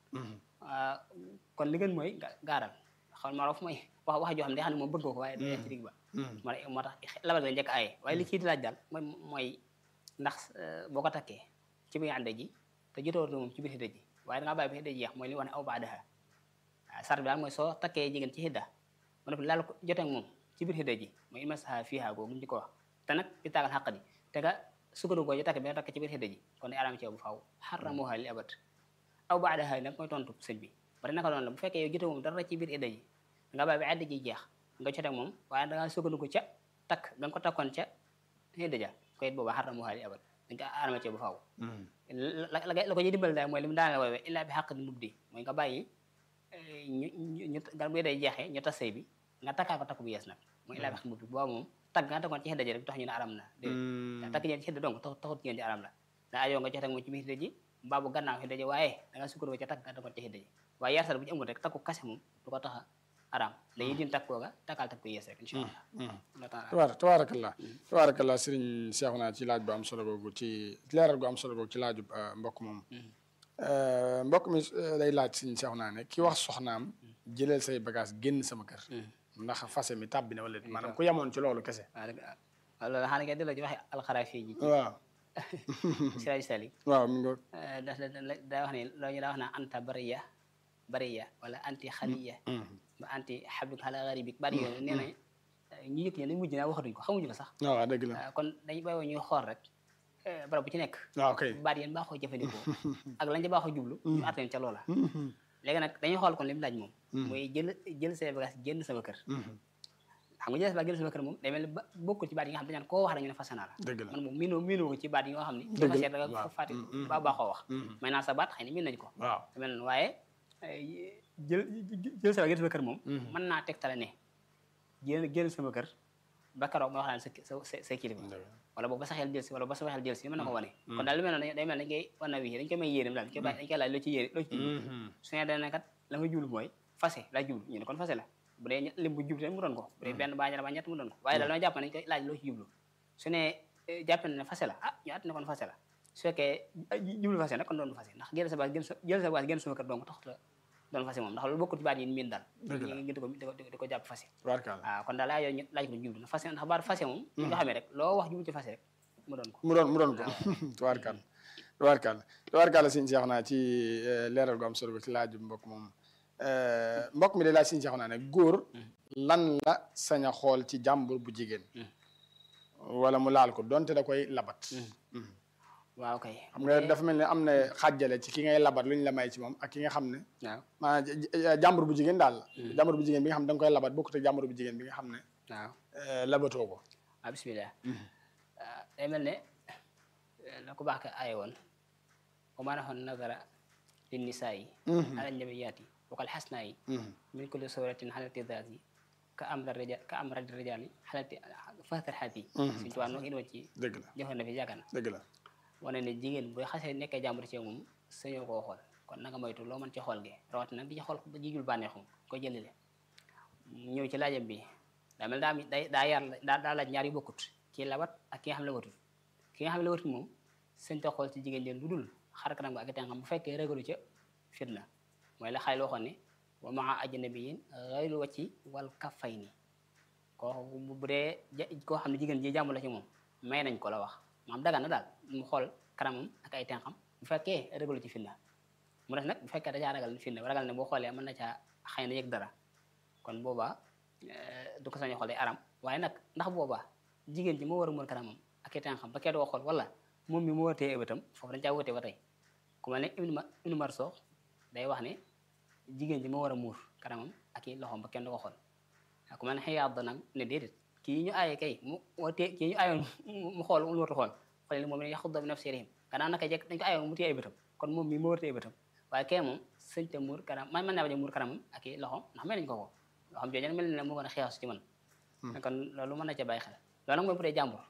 [SPEAKER 2] kon li gën mooy gaaral xaw maruf mooy wax wax joo xam ne day xam ne moom bëgg ko waaye day ci digg ba moo tax labat nga njëkk aaye waaye li kii di laaj daal mooy mooy ndax boo ko takkee ci biir ànda ji te jotoo moom ci biir xidda ji waaye dangaa bàyyi ba xidda ji jeex mooy li wax ne aw baadaha sar bi daal mooy soo takkee jigéen ci xidda ma ne laal ko jotee ak moom ci biir xidda ji mooy ilmasaha fiiha googu ñu ko wax te nag bi taagal xàq di te nga sukkandu ko ji takk bi nga takk ci biir xidda ji kon day araam ci yow bu faaw xaramuha li abad aw baadaha nag mooy tontu sëñ bi bari naka noonu la bu fekkee yow jotee moom dara ci biir xidda ji nga bàyyi ba xidda ji jeex nga jotee ak moom waaye dangaa sukkandu ko ca takk nga ko takkoon ca xëy daja ko it booba xar na mu xaali abal dañ ko arama ci bu faaw la la ko ñuy dimbal daal mooy li mu daane woowee illaa bi xàq di mubdi mooy nga bàyyi ñu ñu gar bu day jeexee ñu tas sëy bi nga takkaa ko takk bu yees nag mooy illaa bi xàq di mubdi booba moom tagg nga takkoon ci xëy daja rek tax ñu ne aram na déedéet takk ñeen ci xëy donc taxut ngeen ci aram la daa ajoo nga jox teg moom ci biir xëy daji mbaa bu gannaaw xëy daji waaye da nga sukkandiku ca takk nga takkoon ci xëy daji waaye yarsal bu ñu amul rek takku kase moom du ko tax a aram dañuy din takk kooga takkal takk ko yees rek incha
[SPEAKER 1] allah tabaarakallah tabaarakallah sëriñ Seexuna ci laaj bu am solo googu ci leeral gu am solo googu ci laaju mbokk moom mbokk mi day laaj sëriñ Seexuna ne ki wax soxnaam jëleel say bagage génn sama kër ndax fase mi tàbbi na wala maanaam ku yemoon ci loolu kese
[SPEAKER 2] waaw loolu xanaa ngeen delloo ci waxe alxaraafi ji
[SPEAKER 1] waaw
[SPEAKER 2] siraaj sali
[SPEAKER 1] waaw mi ngo
[SPEAKER 2] da daa wax ne loolu ñu daa wax naa anta bariya bariya wala anti xaliya ba anti xablik xala garibik bari yoon nee na ñu yëkk ñe nañ mujj naa waxatuñ ko xamuñu ko sax
[SPEAKER 1] waaw dëgg la
[SPEAKER 2] kon dañu bàyyoo ñuy xool rek barab bu ci nekk
[SPEAKER 1] waaw kay
[SPEAKER 2] baat yéen baaxoo jëfandikoo ak lañ ca baaxoo jublu ñu atteen ca loola léegi nag dañuy xool kon li mu laaj moom mooy jël jël say bagage génn sama kër xam nga jël sa bagage génn sama kër moom day mel ni bokkul ci baat yi nga xam dañaan koo wax rek ñu ne fase naa la
[SPEAKER 1] dëgg la
[SPEAKER 2] man moom miinoo miinoo ko ci baat yi nga xam ni dafa seet rek ko fàtte ba baaxoo wax may naa sa baat xëy na miin nañ ko
[SPEAKER 1] waaw
[SPEAKER 2] mel noonu waaye jël jël sa bagage génn sama kër moom mën naa tegtale ne génn génn sama kër ba keroog ma wax laan sa sa sa kilifa wala boog ba sa xel jël si wala ba sa xel jël si mën na ko wane kon daal lu mel noonu day mel dañ koy wan na wi dañ koy may yéeram daal dañ koy laaj loo ci yéere loo ci jublu su ne dana kat la nga jublu mooy fase laa jublu ñu ne kon fase la bu dee lim bu jublu mu doon ko bu dee benn baa ñaar ba ñett mu doon ko waaye daal dama jàpp nañ koy laaj loo ci jublu su ne jàpp na ne fase la ah ñu at ne kon fase la su fekkee jublu fase nag kon doon fase ndax génn sa baas génn sa jël sa baas génn sama kër donc taxut doon fase moom ndax loolu bokkul ci baat yi miin daal ñu ngi di ko di ko jàpp fase waaw kon daal laa yooyu laaj ko jublu na fase ndax baat fase moom ñu nga xamee rek loo wax jublu ci fase rek mu doon ko
[SPEAKER 1] mu doon mu doon ko tubaarkal tubaarkal tubaarkal sëñ Seexuna ci leeral gu am solo ci laaju mbokk moom mbokk mi de laaj sëñ Seexuna ne góor lan la sañ a xool ci jàmbur bu jigéen wala mu laal ko donte da koy labat
[SPEAKER 2] waaw kay
[SPEAKER 1] xam nga dafa mel ne am na xàjjale ci ki ngay labat lu ñu la may ci moom ak ki nga xam ne
[SPEAKER 2] waaw
[SPEAKER 1] maanaam jàmbur bu jigéen daal jàmbur bu jigéen bi nga xam ne da nga koy labat bokkut ak jàmbur bu jigéen bi nga xam ne
[SPEAKER 2] waaw
[SPEAKER 1] labatoo ko
[SPEAKER 2] waaw bismillah day mel ne la ko baax ka aaye woon wa maa naxoon nazara lin nisaa yi ala nabiyaati wakal xasnaa yi min kulli suratin xalati daati ka am la rijal ka am radi rijal yi xalati fatar xaat yi suñu tuwaa noo inwoon ci
[SPEAKER 1] dëgg la
[SPEAKER 2] joxoon na fi yaakaar na
[SPEAKER 1] dëgg la
[SPEAKER 2] wane ne jigéen booy xasee nekkee jàmbur ci moom sañoo koo xool kon nanga moytu loo mën ci xool gi rawat nag di ci xool jigul bànneexum ko jëlile ñëw ci laajam bi daa mel daa day daa yar daa daa laaj ñaar yu bokkut kii labat ak ki nga xam ne labatut ki nga xam ne labatut moom sañ ta xool ci jigéen jën lu dul xar kanam ak itam xam bu fekkee ragalu ca fitna mooy la xayl waxoon ne wa maa ajnabiyin ghayru wacci wal kaffayni koo bu dee koo xam ne jigéen ji jàmbur la ci moom may nañ ko la wax maam dagan na daal mu xool kanamam ak ay tenxam bu fekkee ragalu ci fitna mu def nag bu fekkee dajaa ragal fitna ragal ne boo xoolee mën na caa xëy na yëg dara kon boobaa du ko sañ a xool day aram waaye nag ndax boobaa jigéen ji moo war a mën kanamam ak ay tenxam ba kee doo xool wala moom mi moo war a téye bëtam foofu dañ caa wutee ba tey ku mel ne Ibnu Marso day wax ne jigéen ji moo war a muur kanamam ak i loxoom ba kenn du ko xool ku mel ne Xiyaad nag ne déedéet kii ñu aaye kay mu wate kii ñu aayoon mu xool mu warta xool xool moom ne yaxuddu min absaarihim gannaaw naka jekk dañ ko aayoon mu téye ay bëtam kon moom mii moo war a téye bëtam waaye kee moom sëñ te muur kanam man mën naa bañ a muur kanamam ak i loxoom ndax mel nañ ko ko loxoom jooju mel ne moo gën a xeex ci man kon loolu mën na ca bàyyi xel loolu nag mooy bu dee jàmbur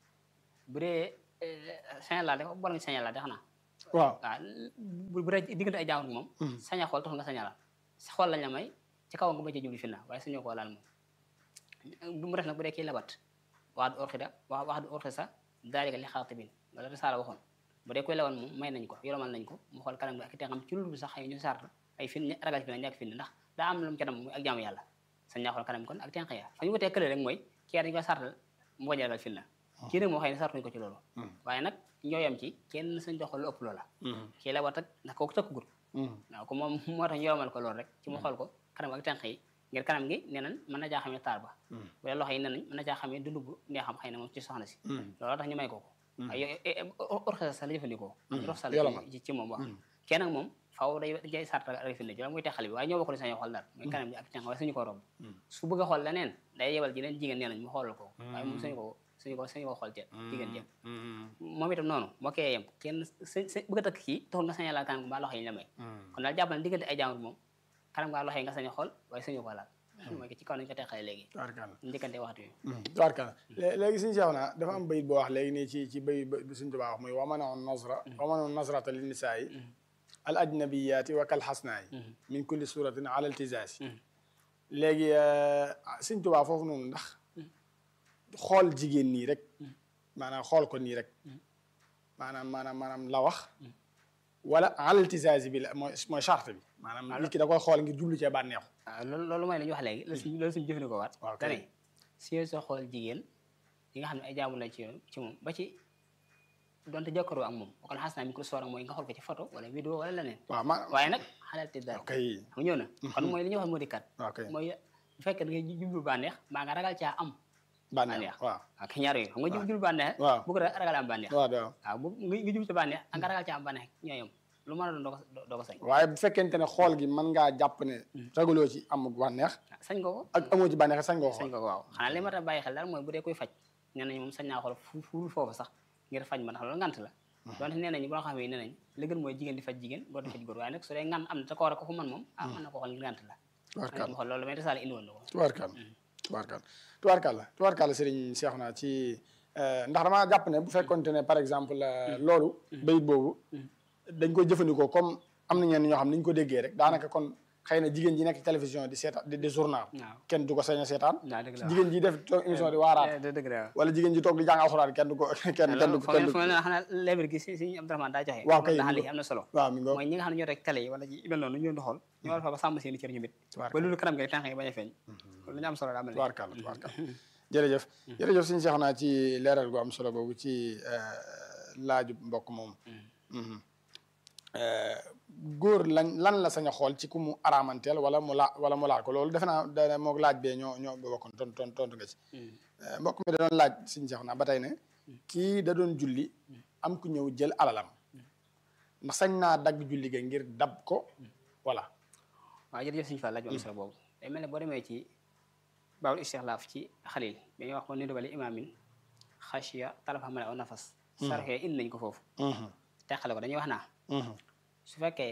[SPEAKER 2] bu dee sañ laa def bor nga sañ laa de xanaa
[SPEAKER 1] waaw
[SPEAKER 2] waaw bu dee diggante ay jàmbur moom sañ a xool taxul nga sañ la xool lañ la may ci kaw nga ba ci jublu fi na waaye sañoo koo laal moom mu def nag bu dee kii labat wax du orxida wax wax du orxida sax daalika li xaatibin loolu risaala waxoon bu dee koy lewoon moom may nañ ko yolomal nañ ko mu xool kanam bi ak te xam ci lu sax ay ñu sart ay fin ragal fi na ñàkk fin ndax daa am lu mu ca dem muy ak jaamu yàlla sañ naa xool kanam kon ak tenq ya fa ñu wutee kële rek mooy kii dañ ko sartal mu bañ a ragal fin na kii nag moo xëy ne sartuñ ko ci loolu waaye nag ñoo yam ci kenn sañ doxal lu ëpp loola kii labat ak ndax kooku tëkkugut waaw ko moom moo tax ñu yolomal ko loolu rek ci mu xool ko kanam ak tenq yi ngir kanam gi nee nañ mën na jaa xamee taar ba bu dee loxo yi nee nañ mën na jaa xamee dund bu nee xam xëy na moom ci soxna si loolu tax ñu may ko ko waaye orxesa sa la jëfandikoo roxsal ci moom wax kenn nag moom faaw day day sarta rek fi ne jola muy texal bi waaye ñoo bokk li sañoo xool daal mooy kanam gi ak tenq waaye suñu ko romb su bëgg a xool leneen day yebal ji leen jigéen nee nañ mu xoolal ko waaye moom suñu ko suñu ko suñu ko xool ca jigéen jëm moom itam noonu moo koy yem kenn sa sa bëgg a takk kii taxul nga sañ a laal kanam mbaa loxo yi ñu la may kon daal jàpp na diggante ay jàmbur moom kanam ngaa loxo yi nga sañ a xool waaye suñu ko laal mooy ci kaw nañu ko teqale léegi njëkkante waxtu yi
[SPEAKER 1] tubaarkalla léegi suñu seex naa dafa am bayit boo wax léegi nii ci ci bay bi suñu Tuubaa wax muy wamanoon nasra wamanoon nasrata lin nisaayi al ajnabiyaati wa kal xasnaayi min kulli suratin ala iltizaasi léegi suñu Tuubaa foofu noonu ndax xool jigéen nii rek maanaam xool ko nii rek maanaam maanaam maanaam la wax wala ala iltizaasi bi la mooy mooy charte bi maanaam nit ki da koy xool ngir jublu cee bànneexu
[SPEAKER 2] waaw loolu loolu mooy la ñu wax léegi loolu suñ loolu suñu jëfandikoo waat dane si soo xool jigéen yi nga xam ne ay jaamu la ci ci moom ba ci donte jokkaroo ak moom waxal xas naa mi ko soor ak mooy nga xool ko ci photo wala vidéo wala leneen
[SPEAKER 1] waaw ma
[SPEAKER 2] waaye nag xalalti daal xam ñëw na kon mooy li ñuy wax moo di kat
[SPEAKER 1] ok
[SPEAKER 2] mooy bu fekkee da ngay jublu bànneex mbaa nga ragal caa am
[SPEAKER 1] bànneex waaw
[SPEAKER 2] ak ñaar yooyu xam nga jublu bànneex
[SPEAKER 1] waaw
[SPEAKER 2] bu ko ragal am bànneex
[SPEAKER 1] waaw waaw
[SPEAKER 2] waaw bu nga jublu ci bànneex ak nga ragal caa am bànneex ñooyam lu mën a doon doo ko doo ko sañ
[SPEAKER 1] waaye bu fekkente ne xool gi mën ngaa jàpp ne ragaloo ci am bànneex
[SPEAKER 2] sañ nga ko
[SPEAKER 1] ak amoo ci bànneex sañ nga ko
[SPEAKER 2] sañ nga ko waaw xanaa li ma ta bàyyi xel daal mooy bu dee koy faj nee nañ moom sañ naa xool fu fu foofu sax ngir faj ma ndax loolu ngant la donte nee nañ boo xam ne nee nañ li gën mooy jigéen di faj jigéen góor di faj góor waaye nag su dee ngan am na te ko war a ko fu man moom ah mën na ko xool ngir ngant la
[SPEAKER 1] tubaarkàlla
[SPEAKER 2] xool loolu may tasaale indi woon na ko
[SPEAKER 1] tubaarkàlla tubaarkàlla tubaarkàlla tubaarkàlla sëriñ Seexuna ci ndax damaa jàpp ne bu fekkonte ne par exemple loolu bayit boobu dañ koy jëfandikoo comme am na ñenn ñoo xam ni ñu ko déggee rek daanaka kon xëy na jigéen ji nekk télévision di seetaan di di journal kenn du ko sañ a seetaan jigéen ji def toog émission di waaraat wala jigéen ji toog di jàng alxuraan kenn du ko kenn kenn du ko kenn du ko
[SPEAKER 2] xanaa leber gi si si Abdourahmane daa joxe
[SPEAKER 1] waaw kay
[SPEAKER 2] am na solo
[SPEAKER 1] waaw mi
[SPEAKER 2] mooy ñi nga xam ne ñoo rek télé yi wala ci mel noonu ñu leen di xool ñu war fa ba sàmm seeni cër ñu mit ba loolu kanam ngay tànk yi bañ a feeñ lu ñu am solo daa mel
[SPEAKER 1] tubaarkàlla tubaarkàlla jërëjëf jërëjëf suñu seex naa ci leeral gu am solo boobu ci laaju mbokk moom góor lañ lan la sañ a xool ci ku mu araamanteel wala mu laa wala mu laal ko loolu defe naa da moog laaj bee ñoo ñoo bokkoon ton ton tontu nga ci mbokk mi da doon laaj suñu seex naa ba tey ne kii da doon julli am ku ñëw jël alalam ndax sañ naa dagg julli ga ngir dab ko voilà
[SPEAKER 2] waaw jërëjëf suñu fa laaj bu am solo boobu day mel ne boo demee ci baawul istixlaaf ci xalil bi ñuy wax ko nidu bali imaamin xashiya talafa mala aw nafas sarxee indi nañ ko foofu teqale ko dañuy wax naa su fekkee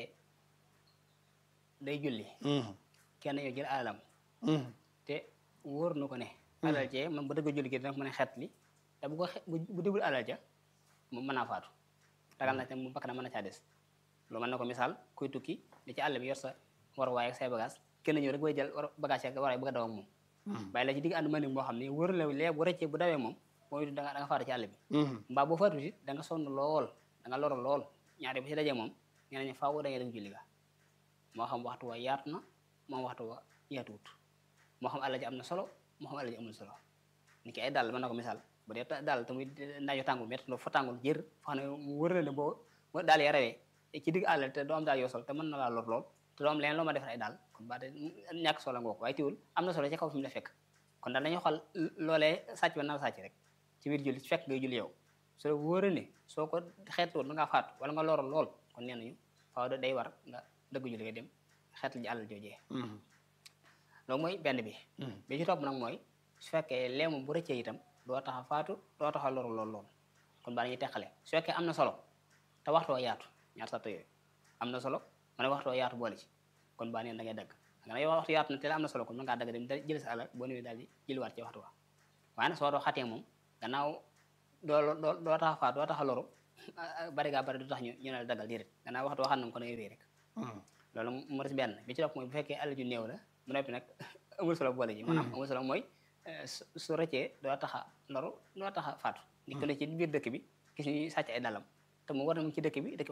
[SPEAKER 2] day julli kenn ñëw jël alalam te wóor na ko ne alal jee man bu dëgg julli gi dina ko mën a xeet li te bu ko bu dégul alal ja mu mën naa faatu dagal na te mu bakk na mën a caa des lu mën na ko misaal kuy tukki di ci àll bi yor sa war waaye ak say bagage kenn ñëw rek bay jël war bagage ak war waaye bëgg a daw ak moom bàyyi la ci digg ànd mani boo xam ne wóor la lee bu rëccee bu dawee moom mooy da nga da nga faatu ci àll bi mbaa boo faatu it da nga sonn lool da nga loro lool ñaari bu ci dajee moom nee nañu faaw da ngay dem julli ga moo xam waxtu wa yaatu na moom waxtu wa yaatuwut moo xam àll ji am na solo moo xam àll ji amul solo ni ki ay dàll mën na ko misaal bu dee dàll tamit naaju tàngul métti fa tàngul jër fa xam ne mu wër la ne boo daal ya rawee ci digg àll te doo am daal yoo sol te mën na laa lor lool te doo am leneen loo ma defar ay daal kon ba te ñàkk solo nga ko waaye tiwul am na solo ci kaw fi mu la fekk kon daal dañuy xool loolee sàcc ba na sàcc rek ci biir julli fekk ngay julli yow soo wóoree ne soo ko xeetlool da ngaa faatu wala nga loro lool kon nee nañu faaw day war nga dëgg julli nga dem xeetlu ji àll joojee loolu mooy benn bi bi ci topp nag mooy su fekkee lee moom bu rëccee itam doo tax a faatu doo tax a loru lool lool kon baa dañuy teqale su fekkee am na solo te waxtoo yaatu ñaar sato yooyu am na solo ma ne waxtoo yaatu boole ci kon baa neen da ngay dagg nga ne yow waxtu yaatu na te la am na solo kon mën ngaa dagg dem jël sa alal boo ñëwee daal di jëliwaat ci waxtu wa waaye nag soo doo xatee moom gannaaw doo doo doo tax a faatu doo tax a loru bari gaa bari du tax ñu ñu ne la daggal déedéet gannaaw waxtu waxaan na ko da ngay wéy rek loolu mu des benn bi ci topp mooy bu fekkee alal ju néew la bu noppi nag amul solo boole ji maanaam amul solo mooy su rëccee doo tax a loru doo tax a faatu nit ko ne ci biir dëkk bi gis ñu sàcc ay dalam te mu war na mu ci dëkk bi dëkk bi